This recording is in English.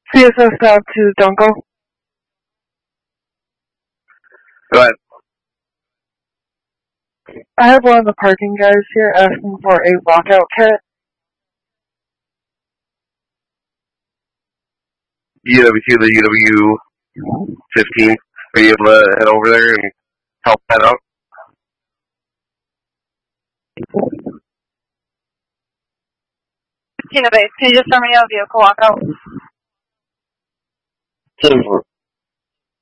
CSS down to Dunko. Go ahead. I have one of the parking guys here asking for a walkout kit. UW2, the UW15. Are you able to head over there and help that out? Tina Base, can you just tell me a vehicle walkout?